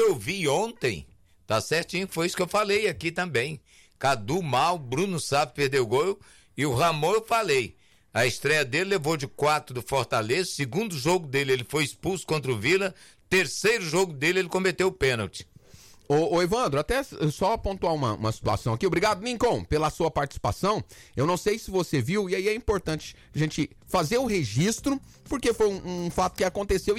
eu vi ontem, tá certinho, foi isso que eu falei aqui também. Cadu mal, Bruno Sá perdeu o gol e o Ramon eu falei. A estreia dele levou de 4 do Fortaleza, segundo jogo dele ele foi expulso contra o Vila, terceiro jogo dele ele cometeu o pênalti. Ô Evandro, até só pontuar uma situação aqui. Obrigado, Lincoln, pela sua participação. Eu não sei se você viu, e aí é importante a gente fazer o registro, porque foi um fato que aconteceu